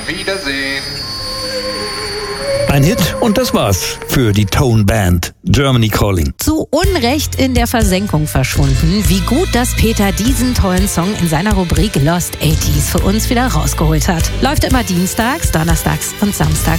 Wiedersehen. Ein Hit und das war's für die Tone Band. Germany Calling. Zu Unrecht in der Versenkung verschwunden. Wie gut, dass Peter diesen tollen Song in seiner Rubrik Lost 80s für uns wieder rausgeholt hat. Läuft immer dienstags, donnerstags und samstags